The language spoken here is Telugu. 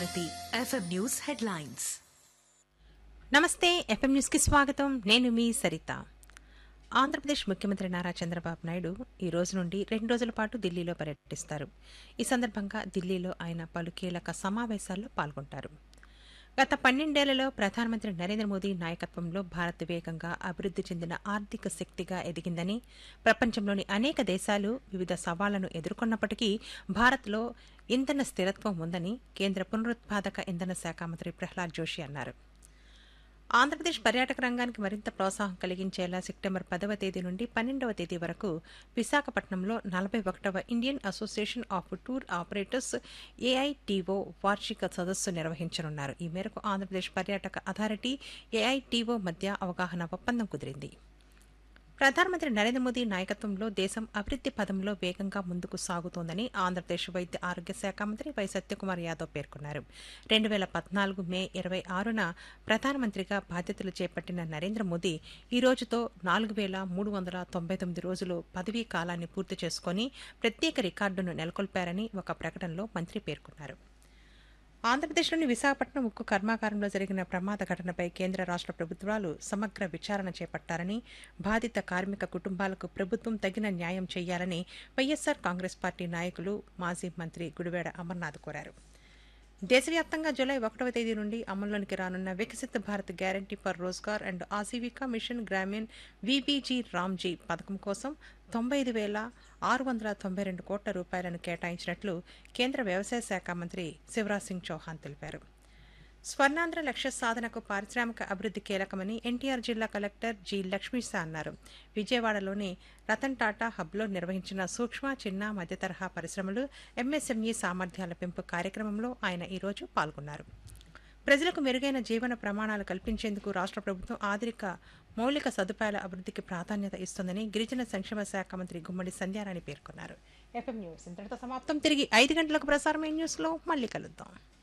Bharati FM news headlines. నమస్తే, ఎఫ్ఎం న్యూస్కి స్వాగతం. నేను మీ సరిత. ఆంధ్రప్రదేశ్ ముఖ్యమంత్రి నారా చంద్రబాబు నాయుడు ఈ రోజు నుండి 2 రోజుల పాటు ఢిల్లీలో పర్యటిస్తారు. ఈ సందర్భంగా ఢిల్లీలో ఆయన పలు కీలక సమావేశాల్లో పాల్గొంటారు. గత 12 ఏళ్లలో ప్రధానమంత్రి నరేంద్ర మోదీ నాయకత్వంలో భారత్ వేగంగా అభివృద్ది చెందిన ఆర్థిక శక్తిగా ఎదిగిందని, ప్రపంచంలోని అనేక దేశాలు వివిధ సవాళ్లను ఎదుర్కొన్నప్పటికీ భారత్లో ఇంధన స్థిరత్వం ఉందని కేంద్ర పునరుత్పాదక ఇంధన శాఖ మంత్రి ప్రహ్లాద్ జోషి అన్నారు. ఆంధ్రప్రదేశ్ పర్యాటక రంగానికి మరింత ప్రోత్సాహం కలిగించేలా సెప్టెంబర్ 10వ తేదీ నుండి 12వ తేదీ వరకు విశాఖపట్నంలో 41వ Indian association of tour operators AITO వార్షిక సదస్సు నిర్వహించనున్నారు. ఈ మేరకు ఆంధ్రప్రదేశ్ పర్యాటక అథారిటీ ఏఐటీఓ మధ్య అవగాహన ఒప్పందం కుదిరింది. ప్రధానమంత్రి నరేంద్ర మోదీ నాయకత్వంలో దేశం అభివృద్ది పథంలో వేగంగా ముందుకు సాగుతోందని ఆంధ్రప్రదేశ్ వైద్య ఆరోగ్య శాఖ మంత్రి వై సత్యకుమార్ యాదవ్ పేర్కొన్నారు. 2014 మే 26న ప్రధానమంత్రిగా బాధ్యతలు చేపట్టిన నరేంద్ర మోదీ ఈ రోజుతో 4399 రోజులు పదవీ కాలాన్ని పూర్తి చేసుకుని ప్రత్యేక రికార్డును నెలకొల్పారని ఒక ప్రకటనలో మంత్రి పేర్కొన్నారు. ఆంధ్రప్రదేశ్లోని విశాఖపట్నం ఉక్కు కర్మాగారంలో జరిగిన ప్రమాద ఘటనపై కేంద్ర రాష్ట ప్రభుత్వాలు సమగ్ర విచారణ చేపట్టారని, బాధిత కార్మిక కుటుంబాలకు ప్రభుత్వం తగిన న్యాయం చేయాలని వైఎస్సార్ కాంగ్రెస్ పార్టీ నాయకులు మాజీ మంత్రి గుడివాడ అమర్నాథ్ కోరారు. దేశవ్యాప్తంగా జూలై 1వ తేదీ నుండి అమల్లోనికి రానున్న Viksit Bharat guarantee for Rozgar and Aajeevika machine Grameen VBG Ramji పథకం కోసం 95,692 కోట్ల రూపాయలను కేటాయించినట్లు కేంద్ర వ్యవసాయ శాఖ మంత్రి శివరాజ్ సింగ్ చౌహాన్ తెలిపారు. స్వర్ణాంధ్ర లక్ష్య సాధనకు పారిశ్రామిక అభివృద్ది కీలకమని ఎన్టీఆర్ జిల్లా కలెక్టర్ జి లక్ష్మీశా అన్నారు. విజయవాడలోని రతన్ టాటా హబ్లో నిర్వహించిన సూక్ష్మ, చిన్న, మధ్యతరహా పరిశ్రమలు, ఎంఎస్ఎంఈ సామర్థ్యాల పెంపు కార్యక్రమంలో ఆయన ఈ రోజు పాల్గొన్నారు. ప్రజలకు మెరుగైన జీవన ప్రమాణాలు కల్పించేందుకు రాష్ట్ర ప్రభుత్వం ఆధునిక మౌలిక సదుపాయాల అభివృద్దికి ప్రాధాన్యత ఇస్తోందని గిరిజన సంక్షేమ శాఖ మంత్రి గుమ్మడి సంధ్యారాణి పేర్కొన్నారు. ఎఫ్ఎం న్యూస్ ఇంతటితో సమాప్తం. తిరిగి 5 గంటలకు ప్రసారమైన న్యూస్లో మళ్లీ కలుద్దాం.